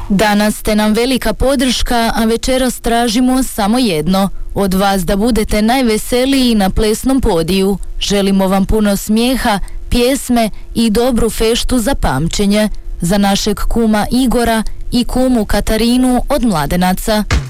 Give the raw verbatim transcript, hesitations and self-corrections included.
Danas ste nam velika podrška, a večeras tražimo samo jedno. Od vas da budete najveseliji na plesnom podiju. Želimo vam puno smijeha, pjesme i dobru feštu za pamćenje. Za našeg kuma Igora i kumu Katarinu od Mladenaca.